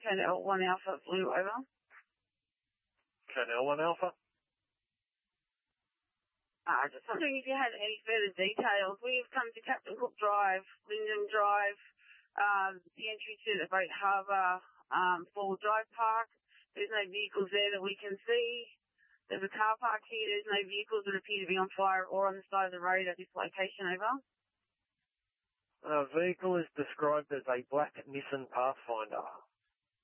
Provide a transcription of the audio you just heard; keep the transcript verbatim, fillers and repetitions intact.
Colonel one Alpha Blue, over. Colonel one Alpha. Uh, just wondering if you had any further details. We've come to Captain Cook Drive, Lyndon Drive, um, the entry to the Great Harbour um, Fall Drive Park. There's no vehicles there that we can see. There's a car park here. There's no vehicles that appear to be on fire or on the side of the road at this location, over. The vehicle is described as a black Nissan Pathfinder.